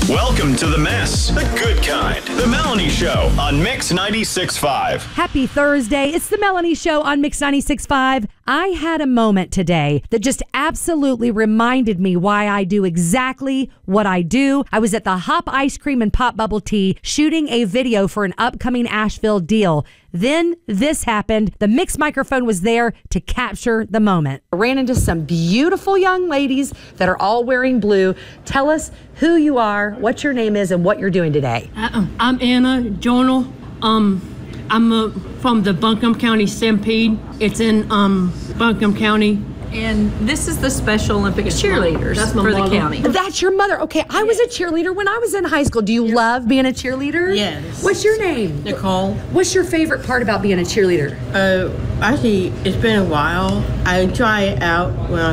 Welcome to The Mess, the good kind. The Melanie Show on Mix 96.5. Happy Thursday. It's The Melanie Show on Mix 96.5. I had a moment today that just absolutely reminded me why I do exactly what I do. I was at the Hop Ice Cream and Pop Bubble Tea shooting a video for an upcoming Asheville deal. Then this happened. The mixed microphone was there to capture the moment. I ran into some beautiful young ladies that are all wearing blue. Tell us who you are, what your name is, and what you're doing today. I'm Anna Jonal. I'm from the Buncombe County Stampede. It's in Buncombe County. And this is the Special Olympics cheerleaders for the county. That's your mother. Okay, I was a cheerleader when I was in high school. Do you love being a cheerleader? Yes. What's your name? Nicole. What's your favorite part about being a cheerleader? Actually, it's been a while. I try it out when I